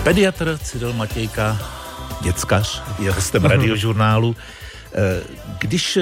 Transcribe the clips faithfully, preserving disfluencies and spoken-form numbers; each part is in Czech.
Pediatr Cyril Matějka, děckař, je hostem Radiožurnálu. Když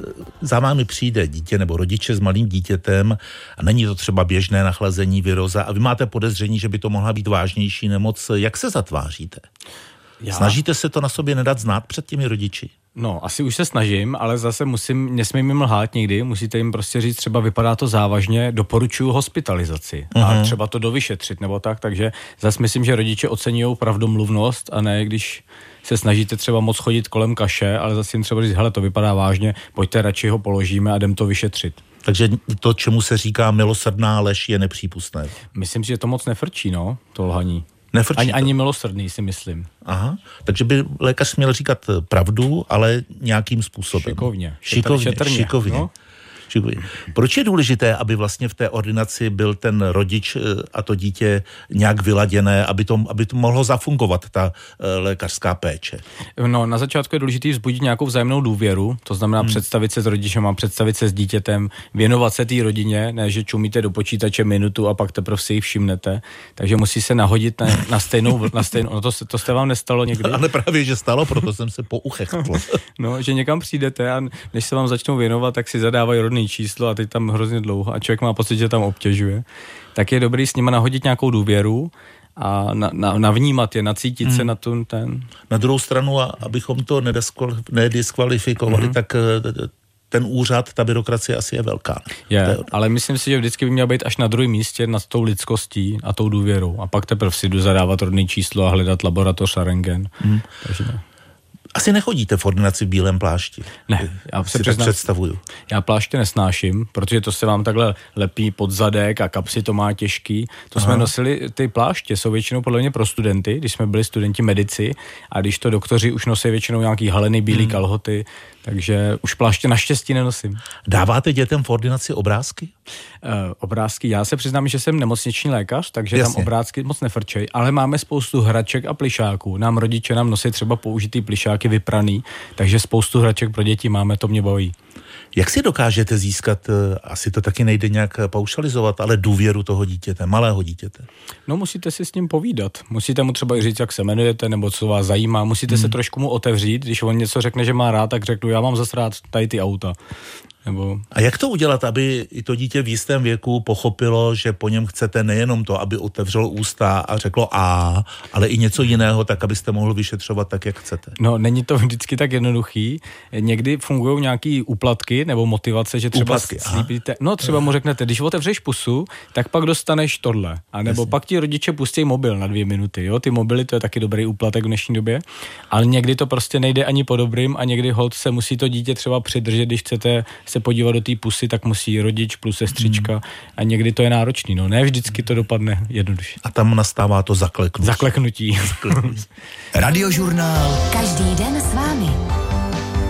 za vámi přijde dítě nebo rodiče s malým dítětem a není to třeba běžné nachlazení, viróza a vy máte podezření, že by to mohla být vážnější nemoc, jak se zatváříte? Já... Snažíte se to na sobě nedat znát před těmi rodiči? No, asi už se snažím, ale zase musím, nesmím jim lhát nikdy, musíte jim prostě říct, třeba vypadá to závažně, doporučuju hospitalizaci uh-huh. a třeba to dovyšetřit nebo tak, takže zase myslím, že rodiče oceňují pravdomluvnost a ne, když se snažíte třeba moc chodit kolem kaše, ale zase jim třeba říct, hele, to vypadá vážně, pojďte radši ho položíme a jdem to vyšetřit. Takže to, čemu se říká milosrdná lež, je nepřípustné. Myslím si, že to moc nefrčí, no, to lhaní. Ani, ani milosrdný, si myslím. Aha, takže by lékař měl říkat pravdu, ale nějakým způsobem. Šikovně. Šikovně, šetrně, šikovně. No? šikovně. Proč je důležité, aby vlastně v té ordinaci byl ten rodič a to dítě nějak vyladěné, aby to, aby to mohlo zafungovat, ta lékařská péče? No, na začátku je důležité vzbudit nějakou vzájemnou důvěru, to znamená hmm. představit se s rodičem a představit se s dítětem, věnovat se té rodině, ne, že čumíte do počítače minutu a pak teprve si ji všimnete, takže musí se nahodit na, na stejnou, na stejnou, no to, to jste vám nestalo někdy? Ale právě, že stalo, proto jsem se pouchechtl. No, že někam přijdete a než se vám začnou věnovat, tak si zadávají rodný číslo a teď tam hrozně dlouho a člověk má pocit, že tam obtěžuje, tak je dobrý s nima nahodit nějakou důvěru a na, na, navnímat je, nacítit hmm. se na tom ten... Na druhou stranu, a abychom to nediskvalifikovali, hmm. tak ten úřad, ta byrokracie asi je velká. Je, ale myslím si, že vždycky by měl být až na druhém místě nad tou lidskostí a tou důvěrou. A pak teprve si jdu zadávat rodné číslo a hledat laboratoř a rentgen. Hmm. Takže ne. Asi nechodíte v ordinaci v bílém plášti. Ne, já si tak představuju. Já pláště nesnáším, protože to se vám takhle lepí pod zadek a kapsy to má těžký. To Aha. jsme nosili, ty pláště jsou většinou podle mě pro studenty, když jsme byli studenti medici a když to doktoři už nosí většinou nějaký halený bílý hmm. kalhoty, takže už pláště naštěstí nenosím. Dáváte dětem v ordinaci obrázky? Uh, obrázky, já se přiznám, že jsem nemocniční lékař, takže Jasně. tam obrázky moc nefrčej, ale máme spoustu hraček a plišáků. Nám rodiče nám nosí třeba použitý plišáky vypraný, takže spoustu hraček pro děti máme, to mě baví. Jak si dokážete získat, asi to taky nejde nějak paušalizovat, ale důvěru toho dítěte, malého dítěte? No musíte si s ním povídat. Musíte mu třeba i říct, jak se jmenujete, nebo co vás zajímá. Musíte hmm. se trošku mu otevřít. Když on něco řekne, že má rád, tak řeknu, já mám zase rád tady ty auta. Nebo... A jak to udělat, aby i to dítě v jistém věku pochopilo, že po něm chcete nejenom to, aby otevřelo ústa a řeklo a, ale i něco jiného, tak abyste mohl vyšetřovat tak, jak chcete? No, není to vždycky tak jednoduchý. Někdy fungují nějaký úplatky nebo motivace, že třeba úplatky, slíbíte. No, třeba mu řeknete, když otevřeš pusu, tak pak dostaneš tohle. A nebo Jasně. pak ti rodiče pustí mobil na dvě minuty. Jo? Ty mobily, to je taky dobrý úplatek v dnešní době. Ale někdy to prostě nejde ani po dobrým a někdy holt se musí to dítě třeba přidržet, když chcete se podívat do té pusy, tak musí rodič plus sestřička hmm. a někdy to je náročný. No, ne vždycky to dopadne jednoduše. A tam nastává to zakleknutí. Zakleknutí. Radiožurnál. Každý den s vámi.